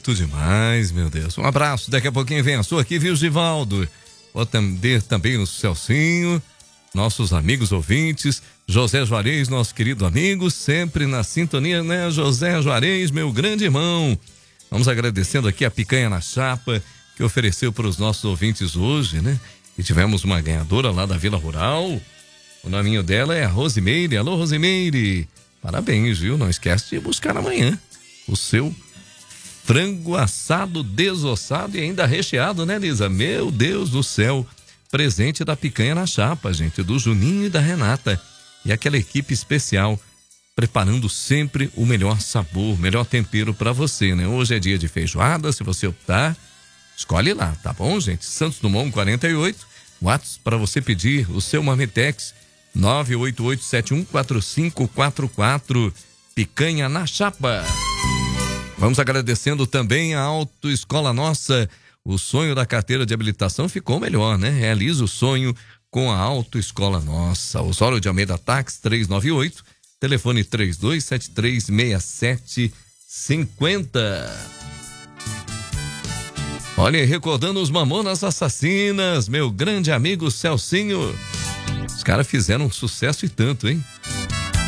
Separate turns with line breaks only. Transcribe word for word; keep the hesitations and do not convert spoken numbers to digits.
bonito demais, meu Deus. Um abraço, daqui a pouquinho vem a sua aqui, viu, Givaldo? Vou atender também o Celcinho, nossos amigos ouvintes, José Juarez, nosso querido amigo, sempre na sintonia, né, José Juarez, meu grande irmão. Vamos agradecendo aqui a Picanha na Chapa, que ofereceu para os nossos ouvintes hoje, né? E tivemos uma ganhadora lá da Vila Rural. O nominho dela é a Rosimeire. Alô, Rosimeire. Parabéns, viu? Não esquece de buscar amanhã o seu frango assado desossado e ainda recheado, né, Lisa? Meu Deus do céu. Presente da Picanha na Chapa, gente, do Juninho e da Renata. E aquela equipe especial preparando sempre o melhor sabor, o melhor tempero para você, né? Hoje é dia de feijoada, se você optar, escolhe lá, tá bom, gente? Santos Dumont quarenta e oito, WhatsApp para você pedir o seu Marmitex, nove oito oito sete um quatro cinco quatro quatro, Picanha na Chapa. Vamos agradecendo também a Autoescola Nossa. O sonho da carteira de habilitação ficou melhor, né? Realiza o sonho com a Autoescola Nossa. Osório de Almeida Táxi trezentos e noventa e oito, telefone três dois sete três seis sete cinco zero. Olha, recordando os Mamonas Assassinas, meu grande amigo Celcinho. Os caras fizeram um sucesso e tanto, hein?